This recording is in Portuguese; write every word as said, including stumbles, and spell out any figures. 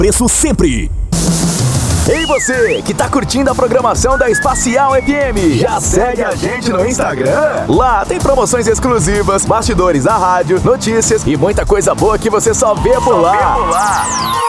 preço sempre. Ei você, que tá curtindo a programação da Espacial F M, já segue a gente no Instagram? Lá tem promoções exclusivas, bastidores da rádio, notícias e muita coisa boa que você só vê por lá.